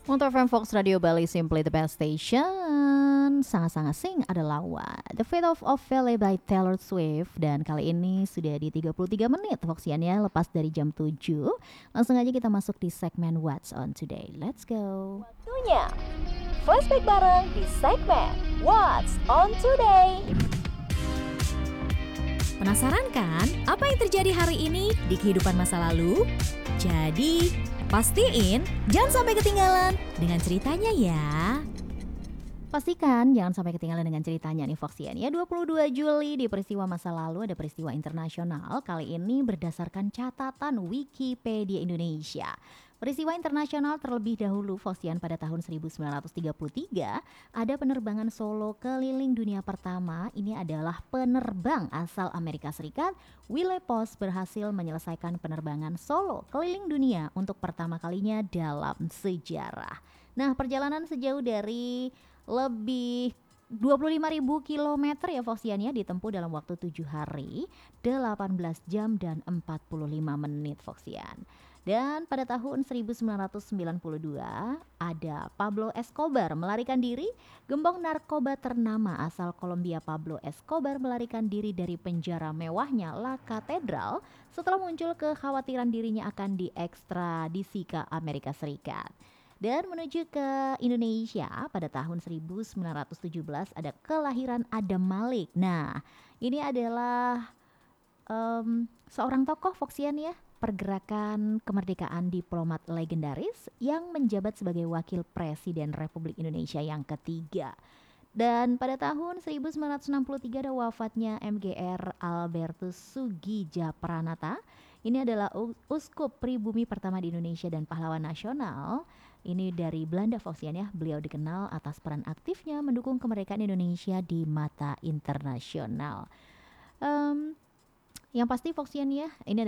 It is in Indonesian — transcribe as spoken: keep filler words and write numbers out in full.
Untuk F M Fox Radio Bali Simply the Best Station, sangat-sangat sing adalah What The Fate of Ophelia by Taylor Swift. Dan kali ini sudah di tiga puluh tiga menit Foxiannya lepas dari jam tujuh. Langsung aja kita masuk di segmen What's on Today. Let's go. Waktunya flashback bareng di segmen What's on Today. Penasaran kan apa yang terjadi hari ini di kehidupan masa lalu? Jadi, pastiin jangan sampai ketinggalan dengan ceritanya ya. Pastikan jangan sampai ketinggalan dengan ceritanya nih Foxian ya. dua puluh dua Juli di peristiwa masa lalu ada peristiwa internasional. Kali ini berdasarkan catatan Wikipedia Indonesia. Peristiwa internasional terlebih dahulu Foxian pada tahun seribu sembilan ratus tiga puluh tiga ada penerbangan solo keliling dunia pertama. Ini adalah penerbang asal Amerika Serikat, Willie Post berhasil menyelesaikan penerbangan solo keliling dunia untuk pertama kalinya dalam sejarah. Nah, perjalanan sejauh dari lebih dua puluh lima ribu kilometer ya Foxian ya ditempuh dalam waktu tujuh hari, delapan belas jam dan empat puluh lima menit Foxian. Dan pada tahun seribu sembilan ratus sembilan puluh dua ada Pablo Escobar melarikan diri. Gembong narkoba ternama asal Kolombia Pablo Escobar melarikan diri dari penjara mewahnya La Catedral setelah muncul kekhawatiran dirinya akan diekstradisi ke Amerika Serikat. Dan menuju ke Indonesia pada tahun seribu sembilan ratus tujuh belas ada kelahiran Adam Malik. Nah, ini adalah um, seorang tokoh Foxian ya, pergerakan kemerdekaan diplomat legendaris yang menjabat sebagai wakil presiden Republik Indonesia yang ketiga. Dan pada tahun seribu sembilan ratus enam puluh tiga ada wafatnya M G R Albertus Sugijapranata. Ini adalah uskup pribumi pertama di Indonesia dan pahlawan nasional. Ini dari Belanda Foxian ya. Beliau dikenal atas peran aktifnya mendukung kemerdekaan Indonesia di mata internasional. Um, yang pasti Foxian ya, ini